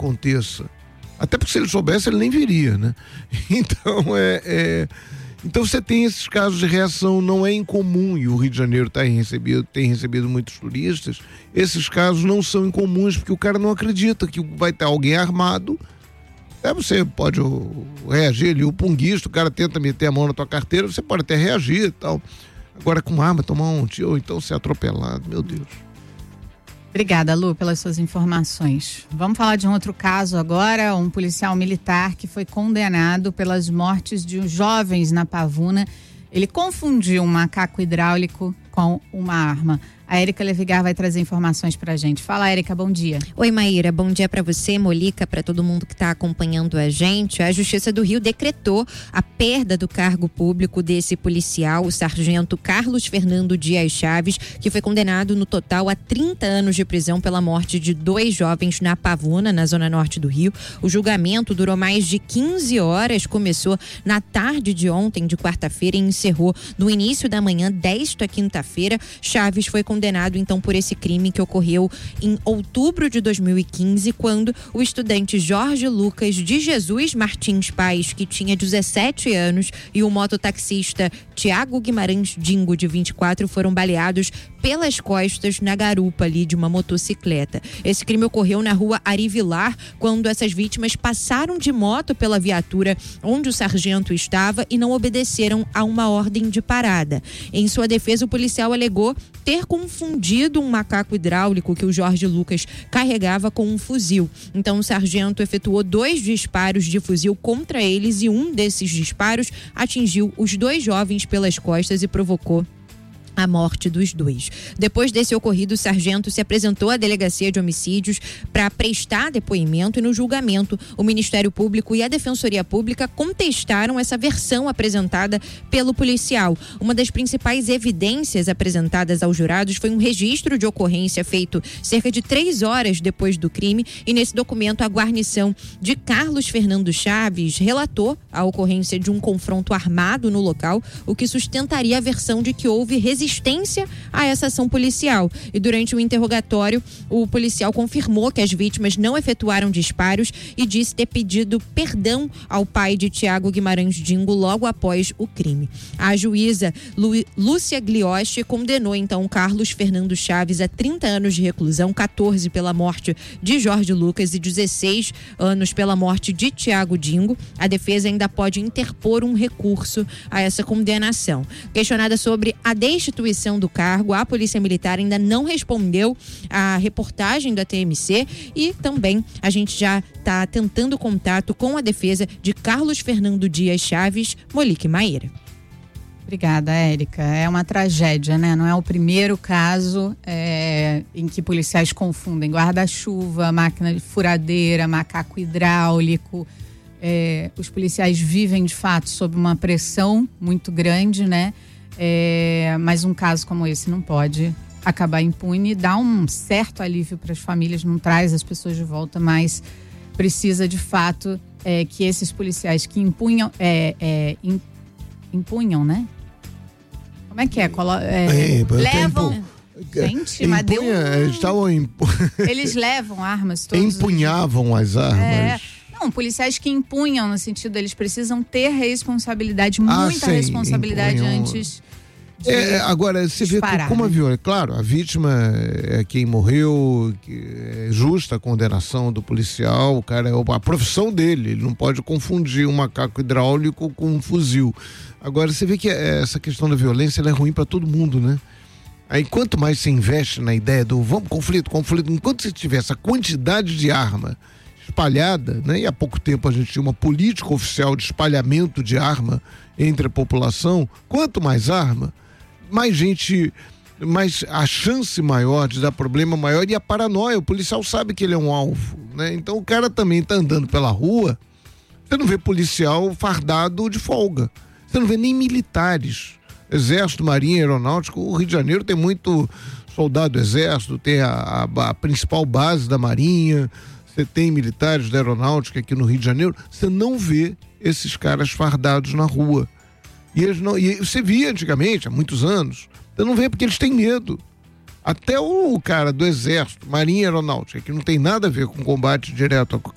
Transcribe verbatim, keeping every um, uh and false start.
aconteça. Até porque se ele soubesse, ele nem viria, né? Então, é, é... então você tem esses casos de reação, não é incomum, e o Rio de Janeiro tá recebido, tem recebido muitos turistas. Esses casos não são incomuns, porque o cara não acredita que vai ter alguém armado. Aí você pode reagir ali, o punguista, o cara tenta meter a mão na tua carteira, você pode até reagir e tal. Agora com arma, tomar um tiro, ou então ser atropelado, meu Deus. Obrigada, Lu, pelas suas informações. Vamos falar de um outro caso agora. Um policial militar que foi condenado pelas mortes de jovens na Pavuna. Ele confundiu um macaco hidráulico com uma arma. A Érica Levigar vai trazer informações pra gente. Fala, Érica, bom dia. Oi, Maíra, bom dia pra você, Molica, pra todo mundo que tá acompanhando a gente. A Justiça do Rio decretou a perda do cargo público desse policial, o sargento Carlos Fernando Dias Chaves, que foi condenado no total a trinta anos de prisão pela morte de dois jovens na Pavuna, na zona norte do Rio. O julgamento durou mais de quinze horas, começou na tarde de ontem, de quarta-feira, e encerrou no início da manhã desta quinta-feira. Chaves foi condenado condenado então por esse crime que ocorreu em outubro de dois mil e quinze, quando o estudante Jorge Lucas de Jesus Martins Paes, que tinha dezessete anos, e o mototaxista Tiago Guimarães Dingo, de vinte e quatro, foram baleados pelas costas na garupa ali de uma motocicleta. Esse crime ocorreu na rua Ari Vilar, quando essas vítimas passaram de moto pela viatura onde o sargento estava e não obedeceram a uma ordem de parada. Em sua defesa, o policial alegou ter confundido um macaco hidráulico que o Jorge Lucas carregava com um fuzil. Então o sargento efetuou dois disparos de fuzil contra eles e um desses disparos atingiu os dois jovens pelas costas e provocou a morte dos dois. Depois desse ocorrido, o sargento se apresentou à delegacia de homicídios para prestar depoimento, e no julgamento o Ministério Público e a Defensoria Pública contestaram essa versão apresentada pelo policial. Uma das principais evidências apresentadas aos jurados foi um registro de ocorrência feito cerca de três horas depois do crime, e nesse documento a guarnição de Carlos Fernando Chaves relatou a ocorrência de um confronto armado no local, o que sustentaria a versão de que houve resistência resistência a essa ação policial. E durante o interrogatório, o policial confirmou que as vítimas não efetuaram disparos e disse ter pedido perdão ao pai de Tiago Guimarães Dingo logo após o crime. A juíza Lu, Lúcia Gliotti condenou então Carlos Fernando Chaves a trinta anos de reclusão, quatorze pela morte de Jorge Lucas e dezesseis anos pela morte de Tiago Dingo. A defesa ainda pode interpor um recurso a essa condenação. Questionada sobre a destituição do cargo, a Polícia Militar ainda não respondeu à reportagem da T M C, e também a gente já está tentando contato com a defesa de Carlos Fernando Dias Chaves. Molique Maíra. Obrigada, Érica. É uma tragédia, né? Não é o primeiro caso é, em que policiais confundem guarda-chuva, máquina de furadeira, macaco hidráulico. É, os policiais vivem, de fato, sob uma pressão muito grande, né? É, mas um caso como esse não pode acabar impune. Dá um certo alívio para as famílias, não traz as pessoas de volta, mas precisa, de fato, é, que esses policiais que impunham, é, é, impunham, né? Como é que é? Colo- é, é, levam. Impu... Gente, mas deu. Eles, estavam impu... Eles levam armas todos. Empunhavam os... as armas. É. Não, policiais que impunham, no sentido, eles precisam ter responsabilidade, ah, muita sim, responsabilidade impunham... antes. De é, agora, você disparar, vê como a né? violência. Claro, a vítima é quem morreu, é justa a condenação do policial, o cara é a profissão dele, ele não pode confundir um macaco hidráulico com um fuzil. Agora, você vê que essa questão da violência ela é ruim para todo mundo, né? Aí, quanto mais se investe na ideia do vamos, conflito, conflito, enquanto você tiver essa quantidade de arma espalhada, né? E há pouco tempo a gente tinha uma política oficial de espalhamento de arma entre a população, quanto mais arma, mais gente, mais a chance maior de dar problema maior, e a paranoia, o policial sabe que ele é um alvo, né? Então o cara também tá andando pela rua, você não vê policial fardado de folga, você não vê nem militares, exército, marinha, aeronáutico. O Rio de Janeiro tem muito soldado do exército, tem a, a, a principal base da marinha, você tem militares da aeronáutica aqui no Rio de Janeiro, você não vê esses caras fardados na rua. E eles não, e você via antigamente, há muitos anos, você não vê porque eles têm medo. Até o cara do exército, marinha e aeronáutica, que não tem nada a ver com combate direto